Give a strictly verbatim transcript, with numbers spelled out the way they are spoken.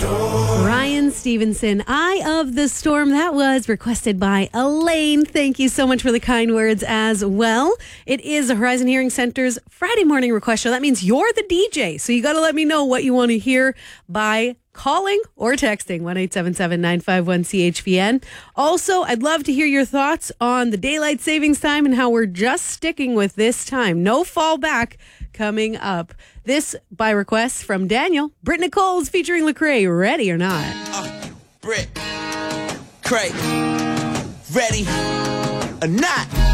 storm. Ryan Stevenson, Eye of the Storm. That was requested by Elaine. Thank you so much for the kind words as well. It is the Horizon Hearing Center's Friday morning request show. That means you're the D J. So you got to let me know what you want to hear by calling or texting one eight seven seven, nine five one, C H V N. Also, I'd love to hear your thoughts on the daylight savings time and how we're just sticking with this time. No fallback coming up. This by request from Daniel. Britt Nichols featuring Lecrae. Ready or not? Uh, Britt, Craig, ready or not?